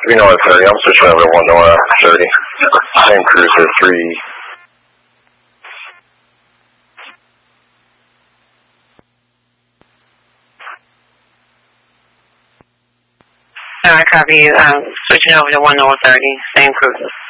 3 North 30, I'm switching over to 1 North 30. Same cruiser, 3. I copy you. Switching over to 1 North 30, same cruiser.